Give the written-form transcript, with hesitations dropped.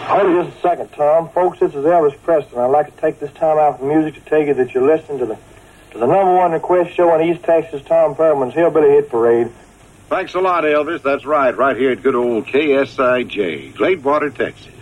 Hold it just a second, Tom. Folks, this is Elvis Preston. I'd like to take this time out from music to tell you that you're listening to the number one request show on East Texas, Tom Perlman's Hillbilly Hit Parade. Thanks a lot, Elvis. That's right here at good old KSIJ, Gladewater, Texas.